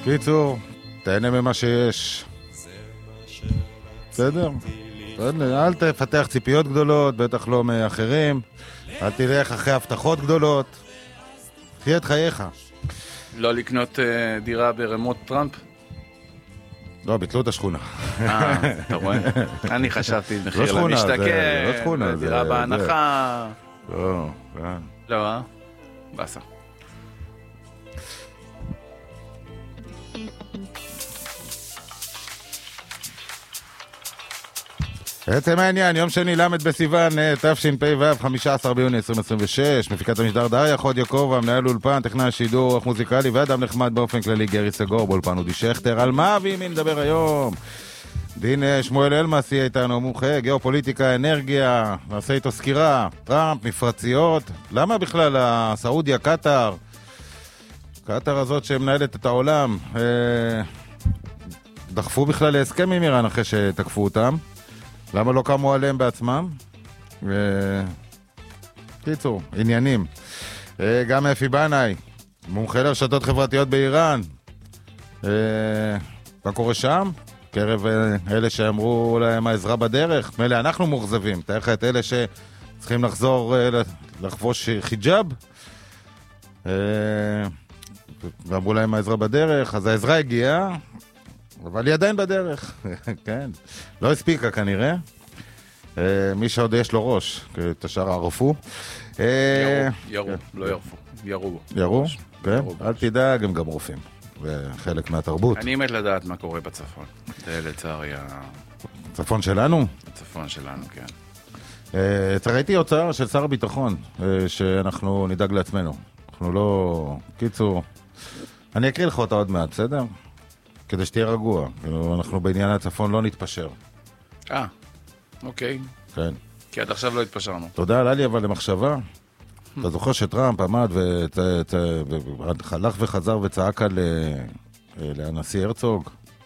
קיצור, תהנה ממה שיש. בסדר? אל תפתח ציפיות גדולות, בטח לא מאחרים. אל תלך אחרי הבטחות גדולות. חיה את חייך. לא לקנות דירה ברמות טראמפ? לא, ביטלו את השכונה. אתה רואה? אני חשבתי מחיר שכונה, למשתכן, לא שכונה, דירה בהנחה. לא, לא, בסה. בעצם העניין, יום שני למד בסיוון, תשפ"ו, 15 ביוני 2026, מפיקת המשדר דריה חוד יעקב, המנהל אולפן, טכנאי השידור, עורך מוזיקלי ואדם נחמד באופן כללי גרי סגור, באולפן אודי שכטר. על מה ועם מי נדבר היום? דין שמואל אלמס יהיה איתנו, מומחה, גיאופוליטיקה, אנרגיה, נעשה איתו סקירה, טראמפ, מפרציות, למה בכלל הסעודיה, קטר הזאת שמנהלת את העולם, דחפו בכלל להסכם עם איראן אחרי שתקפו אותם? למה לא קמו עליהם בעצמם? קיצור, עניינים. גם אפי בנאי, מומחה לרשתות חברתיות באיראן. מה קורה שם? קרב אלה שאמרו להם העזרה בדרך. מלא, אנחנו מוחזבים. תאר לך את אלה שצריכים לחזור לחבוש חיג'אב. ואמרו להם העזרה בדרך. אז העזרה הגיעה. אבל היא עדיין בדרך, כן. לא הספיקה כנראה. מי שעוד יש לו ראש, את השאר ערפו. ירו, לא ירפו. ירו. ירו? כן. אל תדאג, הם גם רופאים. זה חלק מהתרבות. אני מת לדעת מה קורה בצפון. זה לצערי הצפון שלנו? הצפון שלנו, כן. ראיתי הוצאה של שר הביטחון, שאנחנו נדאג לעצמנו. אנחנו לא... קיצור, אני אקריא לך אותה עוד מעט, בסדר? כדי שתהיה רגוע. אנחנו בעניין הצפון לא נתפשר. אוקיי. כן. כי עד עכשיו לא התפשרנו. תודה, עלה לי אבל למחשבה. אתה זוכר שטראמפ עמד והלך וחזר וצעק על הנשיא הרצוג?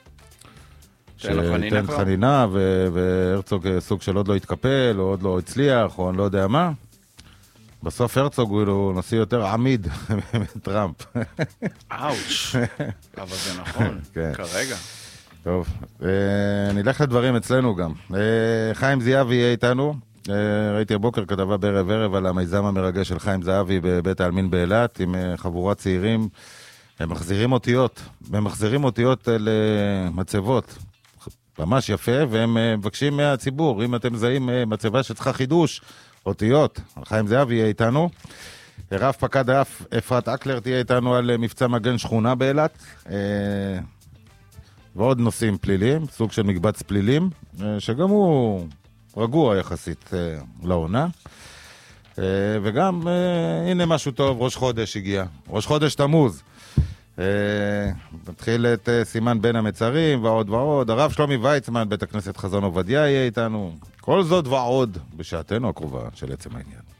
שתן חנינה, והרצוג סוג של עוד לא התקפל, או עוד לא הצליח, או אני לא יודע מה. בסוף הרצוג הוא נשיא יותר עמיד מטראמפ. אאוץ', אבל זה נכון, כרגע. טוב, נלך לדברים אצלנו גם. חיים זהבי יהיה איתנו. ראיתי הבוקר כתבה בערב ערב על המיזם המרגש של חיים זהבי בבית העלמין באילת, עם חבורת צעירים. הם מחזירים אותיות למצבות. ממש יפה, והם מבקשים מהציבור, אם אתם זהים מצבה שצריכה חידוש, אותיות. חיים זהבי יהיה איתנו. רב פקד אפרת אקלר תהיה איתנו על מבצע מגן שכונה באילת. ועוד נושאים פליליים, סוג של מקבץ פלילים, שגם הוא רגוע יחסית לעונה. וגם, הנה משהו טוב, ראש חודש הגיע. ראש חודש תמוז. מתחיל את סימן בין המצרים ועוד ועוד. הרב שלומי ויצמן, בית הכנסת חזון עובדיה יהיה איתנו. כל זאת ועוד בשעתנו הקרובה של עצם העניין.